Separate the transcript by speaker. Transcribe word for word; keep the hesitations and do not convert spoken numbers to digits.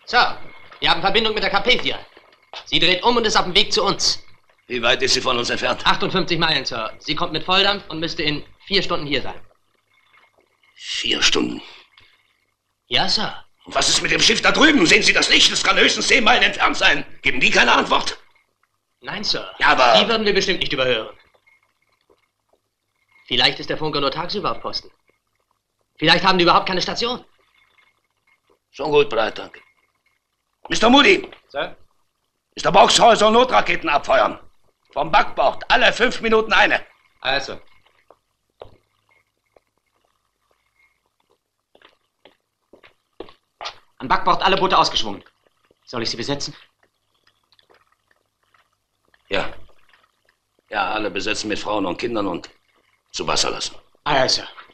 Speaker 1: Sir, wir haben Verbindung mit der Carpathia. Sie dreht um und ist auf dem Weg zu uns.
Speaker 2: Wie weit ist sie von uns entfernt?
Speaker 1: achtundfünfzig Meilen, Sir. Sie kommt mit Volldampf und müsste in vier Stunden hier sein.
Speaker 2: Vier Stunden?
Speaker 1: Ja, Sir.
Speaker 2: Und was ist mit dem Schiff da drüben? Sehen Sie das Licht? Es kann höchstens zehn Meilen entfernt sein. Geben die keine Antwort?
Speaker 1: Nein, Sir.
Speaker 2: Ja, aber...
Speaker 1: Die würden wir bestimmt nicht überhören. Vielleicht ist der Funker nur tagsüber auf Posten. Vielleicht haben die überhaupt keine Station.
Speaker 2: Schon gut, Bright, danke. Mister Moody.
Speaker 1: Sir?
Speaker 2: Mister Boxhall soll Notraketen abfeuern. Vom Backbord. Alle fünf Minuten eine.
Speaker 1: Also. An Backbord alle Boote ausgeschwungen. Soll ich sie besetzen?
Speaker 2: Ja. Ja, alle besetzen mit Frauen und Kindern und zu Wasser lassen.
Speaker 1: Also.